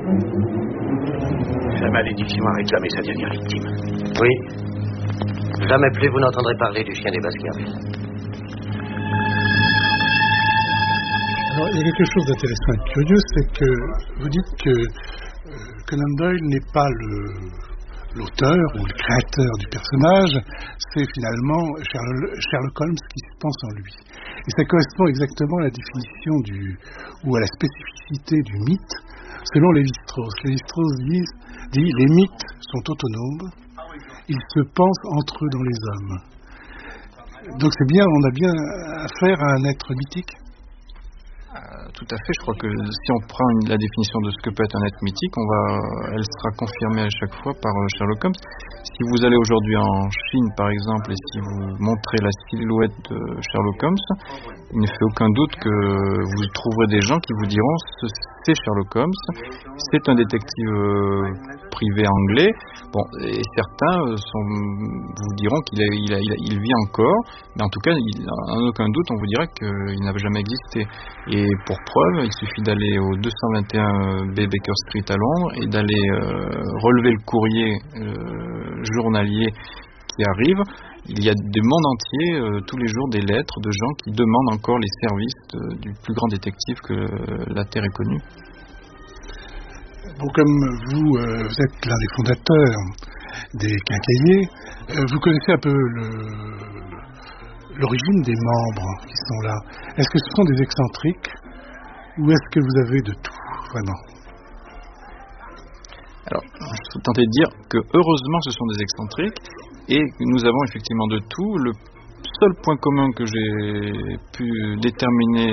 La malédiction a réclamé sa dernière victime. Oui. Jamais plus vous n'entendrez parler du chien des Baskerville. Alors, il y a quelque chose d'intéressant et curieux, c'est que vous dites que Conan Doyle n'est pas l'auteur ou le créateur du personnage, c'est finalement Sherlock Holmes qui se pense en lui. Et ça correspond exactement à la définition ou à la spécificité du mythe, selon Lévi-Strauss. Lévi-Strauss dit les mythes sont autonomes, ils se pensent entre eux dans les hommes. Donc c'est bien, on a bien affaire à un être mythique. Tout à fait, je crois que si on prend la définition de ce que peut être un être mythique, elle sera confirmée à chaque fois par Sherlock Holmes. Si vous allez aujourd'hui en Chine par exemple et si vous montrez la silhouette de Sherlock Holmes, il ne fait aucun doute que vous trouverez des gens qui vous diront c'est Sherlock Holmes, c'est un détective privé anglais. Bon, et certains vous diront qu'il vit encore, mais en tout cas, en aucun doute, on vous dira qu'il n'a jamais existé. Et pour preuve, il suffit d'aller au 221 B Baker Street à Londres et d'aller relever le courrier journalier qui arrive. Il y a des mondes entiers, tous les jours, des lettres de gens qui demandent encore les services du plus grand détective que la Terre ait connu. Bon, comme vous êtes l'un des fondateurs des Quincailliers, vous connaissez un peu l'origine des membres qui sont là. Est-ce que ce sont des excentriques ou est-ce que vous avez de tout, vraiment ? Alors, je suis tenté de dire que heureusement ce sont des excentriques et nous avons effectivement de tout. Le seul point commun que j'ai pu déterminer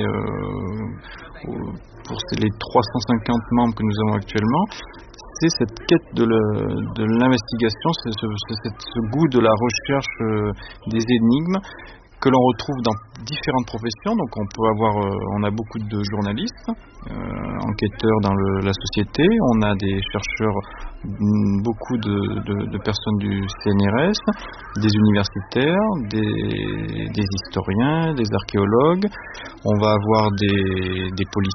pour les 350 membres que nous avons actuellement, c'est cette quête de l'investigation, c'est ce goût de la recherche des énigmes que l'on retrouve dans différentes professions. Donc on a beaucoup de journalistes, enquêteurs dans la société, on a des chercheurs, beaucoup de personnes du CNRS, des universitaires, des historiens, des archéologues, on va avoir des policiers.